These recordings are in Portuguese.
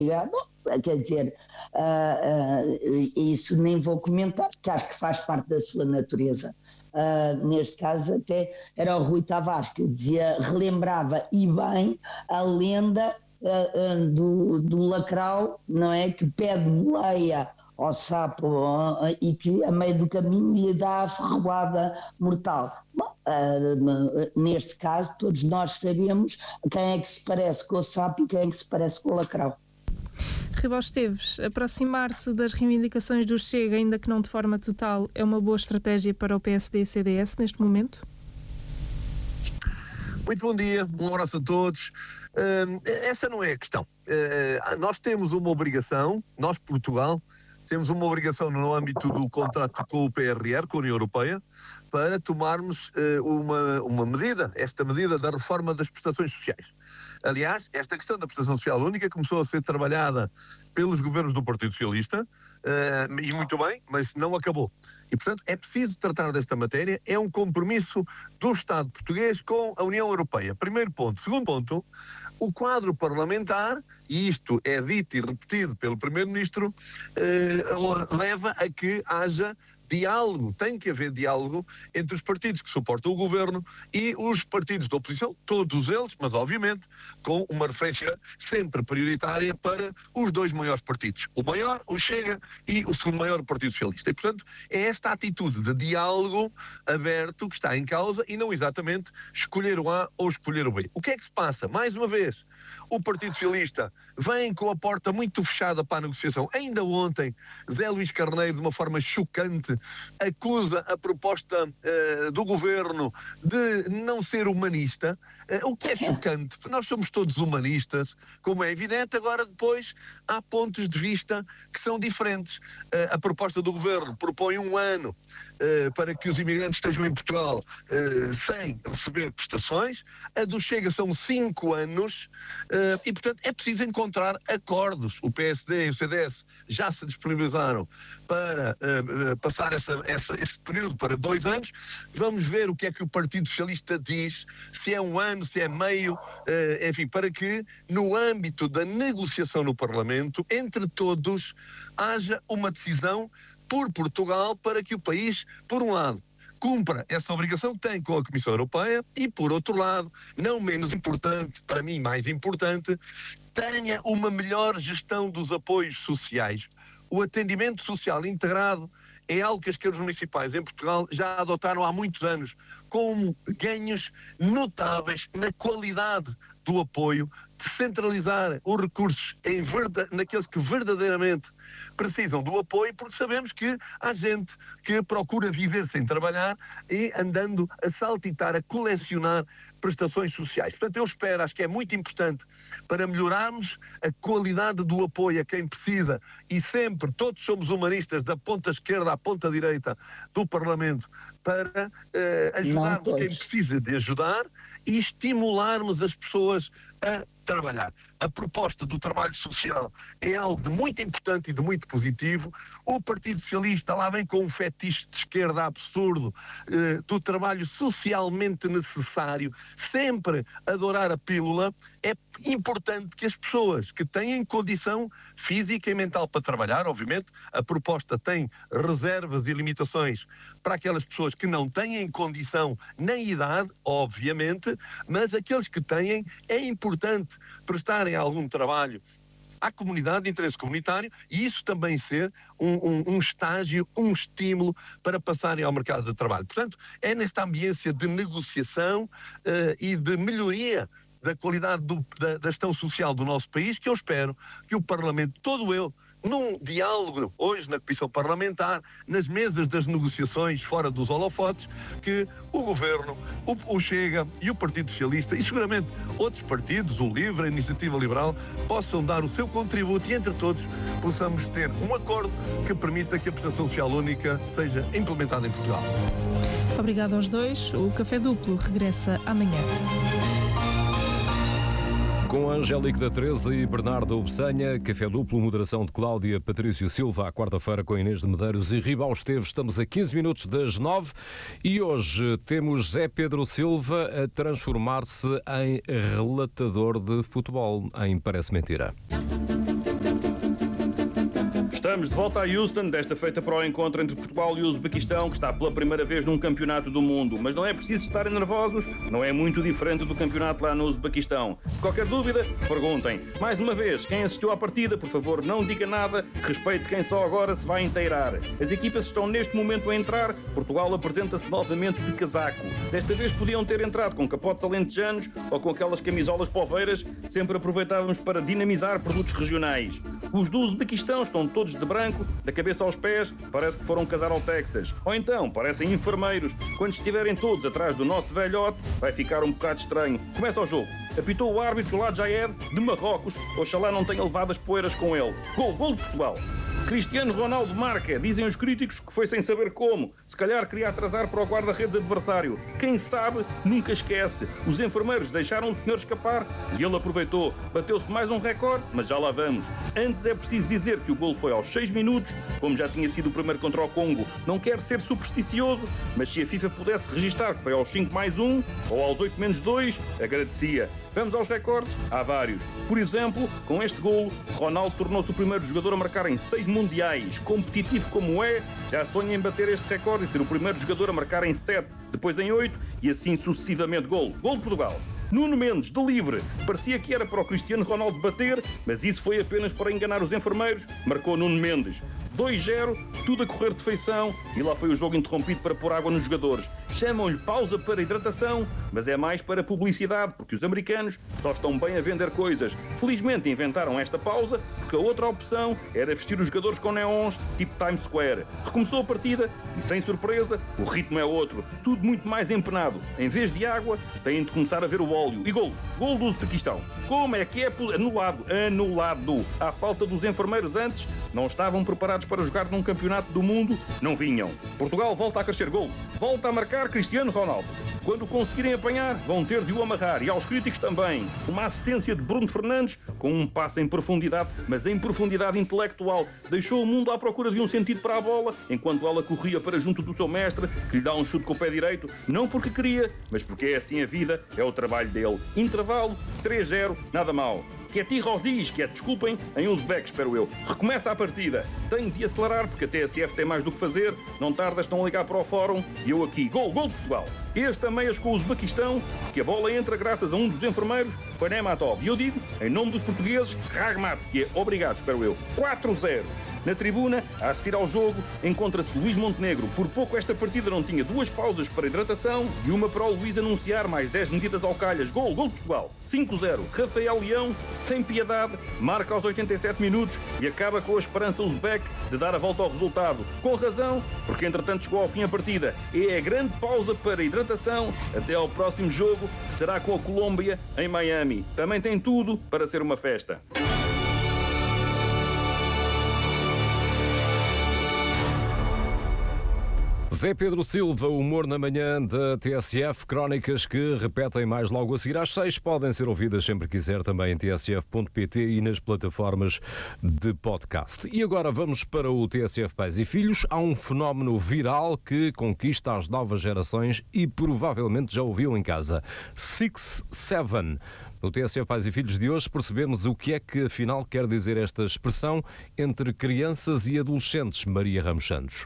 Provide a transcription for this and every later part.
Bom, quer dizer, isso nem vou comentar, porque acho que faz parte da sua natureza. Neste caso até era o Rui Tavares que dizia, relembrava e bem a lenda do lacrau, não é? Que pede boleia ao sapo e que a meio do caminho lhe dá a ferroada mortal. Bom, neste caso todos nós sabemos quem é que se parece com o sapo e quem é que se parece com o lacrau. Ribó Esteves, aproximar-se das reivindicações do Chega, ainda que não de forma total, é uma boa estratégia para o PSD e CDS neste momento? Muito bom dia, um abraço a todos. Essa não é a questão. Nós temos uma obrigação, nós, Portugal, temos uma obrigação no âmbito do contrato com o PRR, com a União Europeia, para tomarmos uma medida, esta medida da reforma das prestações sociais. Aliás, esta questão da prestação social única começou a ser trabalhada pelos governos do Partido Socialista, e muito bem, mas não acabou. E, portanto, é preciso tratar desta matéria, é um compromisso do Estado português com a União Europeia. Primeiro ponto. Segundo ponto, o quadro parlamentar, e isto é dito e repetido pelo Primeiro-Ministro, leva a que haja diálogo, tem que haver diálogo entre os partidos que suportam o governo e os partidos da oposição, todos eles, mas obviamente com uma referência sempre prioritária para os dois maiores partidos, o maior, o Chega, e o segundo maior, o Partido Socialista. E, portanto, é esta atitude de diálogo aberto que está em causa e não exatamente escolher o A ou escolher o B. O que é que se passa? Mais uma vez, o Partido Socialista vem com a porta muito fechada para a negociação. Ainda ontem, Zé Luís Carneiro, de uma forma chocante, acusa a proposta do governo de não ser humanista, o que é chocante, porque nós somos todos humanistas, como é evidente. Agora depois há pontos de vista que são diferentes. A proposta do governo propõe 1 ano para que os imigrantes estejam em Portugal sem receber prestações, a do Chega são 5 anos, e portanto é preciso encontrar acordos. O PSD e o CDS já se disponibilizaram para passar esse período para 2 anos. Vamos ver o que é que o Partido Socialista diz, se é 1 ano, se é meio, enfim, para que no âmbito da negociação no Parlamento, entre todos, haja uma decisão por Portugal para que o país, por um lado, cumpra essa obrigação que tem com a Comissão Europeia e, por outro lado, não menos importante, para mim mais importante, tenha uma melhor gestão dos apoios sociais. O atendimento social integrado é algo que as câmaras municipais em Portugal já adotaram há muitos anos, com ganhos notáveis na qualidade do apoio, de centralizar os recursos naqueles que verdadeiramente precisam do apoio, porque sabemos que há gente que procura viver sem trabalhar e andando a saltitar, a colecionar prestações sociais. Portanto, eu espero, acho que é muito importante para melhorarmos a qualidade do apoio a quem precisa, e sempre, todos somos humanistas, da ponta esquerda à ponta direita do Parlamento, para ajudarmos quem precisa de ajudar e estimularmos as pessoas a trabalhar. A proposta do trabalho social é algo de muito importante e de muito positivo. O Partido Socialista lá vem com um fetiche de esquerda absurdo do trabalho socialmente necessário, sempre adorar a pílula. É importante que as pessoas que têm condição física e mental para trabalhar, obviamente, a proposta tem reservas e limitações para aquelas pessoas que não têm condição nem idade, obviamente, mas aqueles que têm, é importante prestarem algum trabalho à comunidade de interesse comunitário, e isso também ser um estágio, um estímulo para passarem ao mercado de trabalho. Portanto, é nesta ambiência de negociação e de melhoria da qualidade da gestão social do nosso país que eu espero que o Parlamento, todo ele, num diálogo hoje na Comissão Parlamentar, nas mesas das negociações fora dos holofotes, que o Governo, o Chega e o Partido Socialista e seguramente outros partidos, o LIVRE, a Iniciativa Liberal, possam dar o seu contributo e entre todos possamos ter um acordo que permita que a prestação social única seja implementada em Portugal. Obrigado aos dois. O Café Duplo regressa amanhã. Com Angélica da Teresa e Bernardo Obsenha, Café Duplo, moderação de Cláudia Patrício Silva, à quarta-feira com Inês de Medeiros e Ribal Esteves. Estamos a 15 minutos das 9 e hoje temos Zé Pedro Silva a transformar-se em relatador de futebol, em Parece Mentira. Estamos de volta a Houston, desta feita para o encontro entre Portugal e o Uzbequistão, que está pela primeira vez num campeonato do mundo. Mas não é preciso estarem nervosos, não é muito diferente do campeonato lá no Uzbequistão. Qualquer dúvida, perguntem. Mais uma vez, quem assistiu à partida, por favor, não diga nada, respeite quem só agora se vai inteirar. As equipas estão neste momento a entrar, Portugal apresenta-se novamente de casaco. Desta vez podiam ter entrado com capotes alentejanos ou com aquelas camisolas poveiras, sempre aproveitávamos para dinamizar produtos regionais. Os do Uzbequistão estão todos de branco, da cabeça aos pés, parece que foram casar ao Texas. Ou então, parecem enfermeiros. Quando estiverem todos atrás do nosso velhote, vai ficar um bocado estranho. Começa o jogo. Apitou o árbitro Lad Jaed, de Marrocos. Oxalá não tenha levado as poeiras com ele. Gol de Portugal. Cristiano Ronaldo marca, dizem os críticos que foi sem saber como. Se calhar queria atrasar para o guarda-redes adversário. Quem sabe, nunca esquece. Os enfermeiros deixaram o senhor escapar e ele aproveitou. Bateu-se mais um recorde, mas já lá vamos. Antes é preciso dizer que o golo foi aos 6 minutos, como já tinha sido o primeiro contra o Congo. Não quero ser supersticioso, mas se a FIFA pudesse registar que foi aos 5+1 ou aos 8-2, agradecia. Vamos aos recordes? Há vários. Por exemplo, com este golo, Ronaldo tornou-se o primeiro jogador a marcar em 6 mundiais. Competitivo como é, já sonha em bater este recorde e ser o primeiro jogador a marcar em 7, depois em 8 e assim sucessivamente. Golo de Portugal. Nuno Mendes, de livre. Parecia que era para o Cristiano Ronaldo bater, mas isso foi apenas para enganar os enfermeiros. Marcou Nuno Mendes. 2-0, tudo a correr de feição e lá foi o jogo interrompido para pôr água nos jogadores. Chamam-lhe pausa para hidratação, mas é mais para publicidade, porque os americanos só estão bem a vender coisas. Felizmente inventaram esta pausa, porque a outra opção era vestir os jogadores com neons, tipo Times Square. Recomeçou a partida e, sem surpresa, o ritmo é outro. Tudo muito mais empenado. Em vez de água, têm de começar a ver o óleo. E gol do Uzbequistão. Como é que é anulado? À falta dos enfermeiros antes, não estavam preparados para jogar num campeonato do mundo, não vinham. Portugal volta a crescer gol. Volta a marcar Cristiano Ronaldo. Quando o conseguirem apanhar, vão ter de o amarrar. E aos críticos também. Uma assistência de Bruno Fernandes, com um passe em profundidade, mas em profundidade intelectual. Deixou o mundo à procura de um sentido para a bola, enquanto ela corria para junto do seu mestre, que lhe dá um chute com o pé direito, não porque queria, mas porque é assim a vida, é o trabalho dele. Intervalo, 3-0, nada mal. Queti Rosiz, desculpem, em Uzbek, espero eu. Recomeça a partida. Tenho de acelerar, porque a TSF tem mais do que fazer. Não tarda, estão a ligar para o fórum. E eu aqui. Gol de Portugal. Este a meias com o Uzbequistão, que a bola entra graças a um dos enfermeiros, foi Nematov. E eu digo, em nome dos portugueses, Ragmat, que é obrigado, espero eu. 4-0. Na tribuna, a assistir ao jogo, encontra-se Luís Montenegro. Por pouco esta partida não tinha 2 pausas para hidratação e uma para o Luís anunciar mais 10 medidas ao calhas. Gol de Portugal. 5-0. Rafael Leão, sem piedade, marca aos 87 minutos e acaba com a esperança uzbek de dar a volta ao resultado. Com razão, porque entretanto chegou ao fim a partida. É a grande pausa para hidratação até ao próximo jogo, que será com a Colômbia em Miami. Também tem tudo para ser uma festa. Zé Pedro Silva, humor na manhã da TSF, crónicas que repetem mais logo a seguir às 6, podem ser ouvidas sempre que quiser também em tsf.pt e nas plataformas de podcast. E agora vamos para o TSF Pais e Filhos. Há um fenómeno viral que conquista as novas gerações e provavelmente já ouviu em casa. 6-7. No TSF Pais e Filhos de hoje percebemos o que é que afinal quer dizer esta expressão entre crianças e adolescentes. Maria Ramos Santos.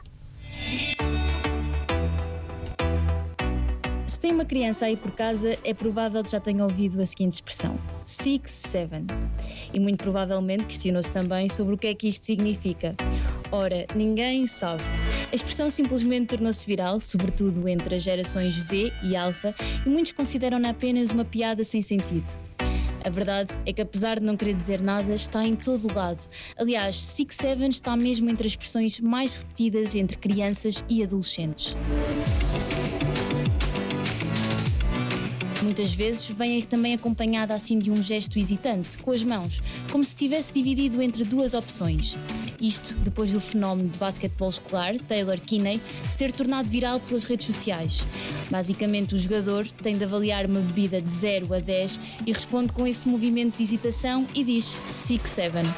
Se tem uma criança aí por casa, é provável que já tenha ouvido a seguinte expressão: 6-7. E muito provavelmente questionou-se também sobre o que é que isto significa. Ora, ninguém sabe. A expressão simplesmente tornou-se viral, sobretudo entre as gerações Z e Alfa, e muitos consideram-na apenas uma piada sem sentido. A verdade é que, apesar de não querer dizer nada, está em todo o lado. Aliás, 6-7 está mesmo entre as expressões mais repetidas entre crianças e adolescentes. Muitas vezes vem também acompanhada assim de um gesto hesitante, com as mãos, como se estivesse dividido entre duas opções. Isto depois do fenómeno de basquetebol escolar, Taylor Kinney, se ter tornado viral pelas redes sociais. Basicamente, o jogador tem de avaliar uma bebida de 0 a 10 e responde com esse movimento de hesitação e diz 6-7.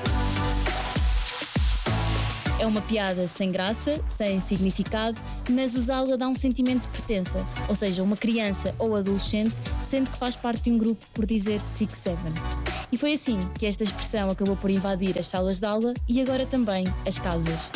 É uma piada sem graça, sem significado, mas usá-la dá um sentimento de pertença. Ou seja, uma criança ou adolescente sente que faz parte de um grupo por dizer 6-7. E foi assim que esta expressão acabou por invadir as salas de aula e agora também as casas.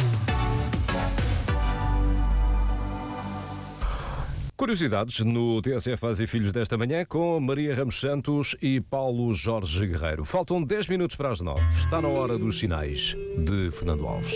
Curiosidades no TSF Pais e Filhos desta manhã com Maria Ramos Santos e Paulo Jorge Guerreiro. Faltam 10 minutos para as 9. Está na hora dos sinais de Fernando Alves.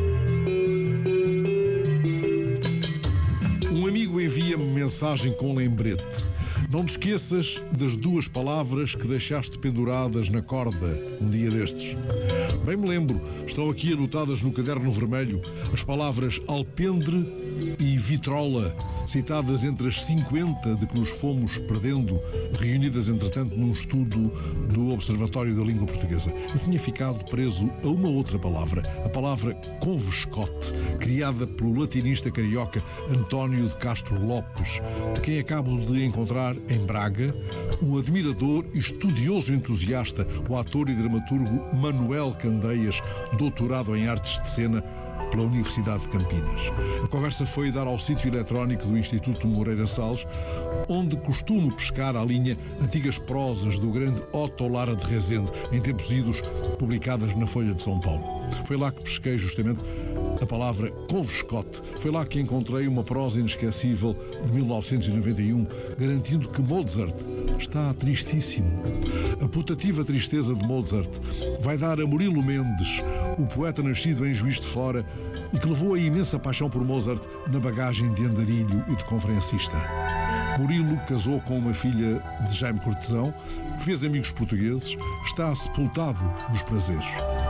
Um amigo envia-me mensagem com lembrete. Não te esqueças das 2 palavras que deixaste penduradas na corda um dia destes. Bem me lembro, estão aqui anotadas no caderno vermelho as palavras alpendre e vitrola, citadas entre as 50 de que nos fomos perdendo, reunidas entretanto num estudo do Observatório da Língua Portuguesa. Eu tinha ficado preso a uma outra palavra, a palavra convescote, criada pelo latinista carioca António de Castro Lopes, de quem acabo de encontrar em Braga um admirador e estudioso entusiasta, o ator e dramaturgo Manuel Candeias, doutorado em artes de cena pela Universidade de Campinas. A conversa foi dar ao sítio eletrónico do Instituto Moreira Salles, onde costumo pescar à linha antigas prosas do grande Otto Lara de Rezende, em tempos idos publicadas na Folha de São Paulo. Foi lá que pesquei justamente a palavra convescote. Foi lá que encontrei uma prosa inesquecível de 1991, garantindo que Mozart está tristíssimo. A putativa tristeza de Mozart vai dar a Murilo Mendes, o poeta nascido em Juiz de Fora e que levou a imensa paixão por Mozart na bagagem de andarilho e de conferencista. Murilo casou com uma filha de Jaime Cortesão, fez amigos portugueses, está sepultado nos prazeres.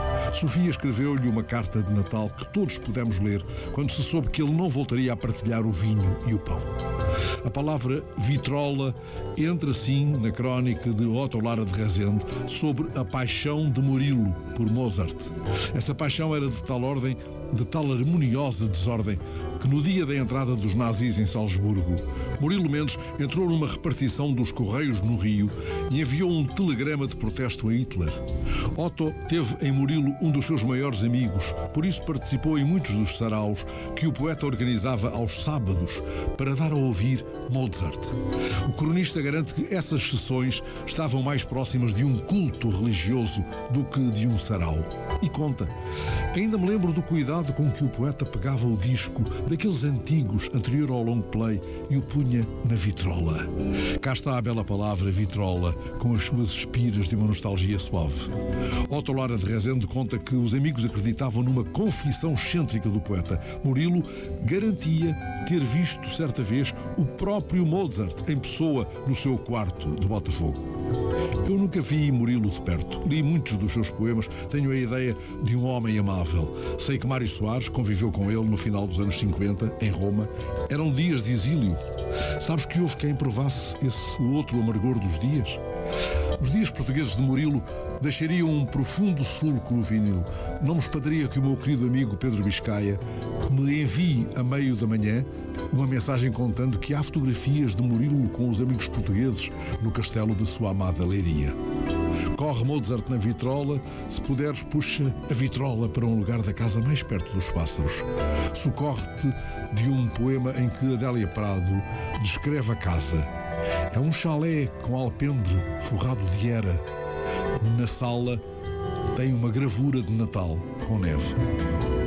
Sofia escreveu-lhe uma carta de Natal que todos pudemos ler quando se soube que ele não voltaria a partilhar o vinho e o pão. A palavra vitrola entra sim na crónica de Otto Lara de Rezende sobre a paixão de Murilo por Mozart. Essa paixão era de tal ordem, de tal harmoniosa desordem, que no dia da entrada dos nazis em Salzburgo, Murilo Mendes entrou numa repartição dos Correios no Rio e enviou um telegrama de protesto a Hitler. Otto teve em Murilo um dos seus maiores amigos, por isso participou em muitos dos saraus que o poeta organizava aos sábados para dar a ouvir Mozart. O cronista garante que essas sessões estavam mais próximas de um culto religioso do que de um sarau. E conta: ainda me lembro do cuidado com que o poeta pegava o disco daqueles antigos, anterior ao long play, e o punha na vitrola. Cá está a bela palavra vitrola, com as suas espiras de uma nostalgia suave. Otto Lara de Rezende conta que os amigos acreditavam numa confissão excêntrica do poeta. Murilo garantia ter visto certa vez o próprio Mozart em pessoa no seu quarto de Botafogo. Eu nunca vi Murilo de perto. Li muitos dos seus poemas, tenho a ideia de um homem amável. Sei que Mário Soares conviveu com ele no final dos anos 50, em Roma. Eram dias de exílio. Sabes que houve quem provasse esse outro amargor dos dias? Os dias portugueses de Murilo deixariam um profundo sulco no vinil. Não me espadaria que o meu querido amigo Pedro Biscaia me envie a meio da manhã uma mensagem contando que há fotografias de Murilo com os amigos portugueses no castelo de sua amada Leiria. Corre Mozart na vitrola, se puderes puxa a vitrola para um lugar da casa mais perto dos pássaros. Socorre-te de um poema em que Adélia Prado descreve a casa. É um chalé com alpendre forrado de era. Na sala tem uma gravura de Natal com neve.